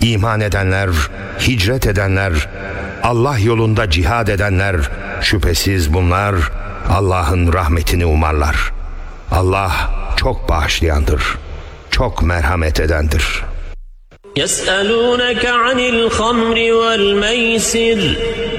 İman edenler, hicret edenler, Allah yolunda cihad edenler, şüphesiz bunlar Allah'ın rahmetini umarlar. Allah çok bağışlayandır, çok merhamet edendir. يَسْأَلُونَكَ عَنِ الْخَمْرِ وَالْمَيْسِرِ